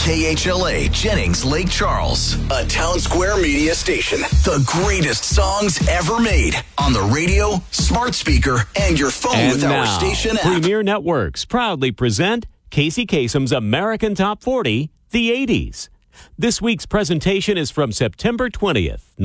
KHLA Jennings Lake Charles, a Town Square media station. The greatest songs ever made on the radio, smart speaker, and your phone And with now, our station app. Premier Networks proudly present Casey Kasem's American Top 40, the 80s. This week's presentation is from September 20th,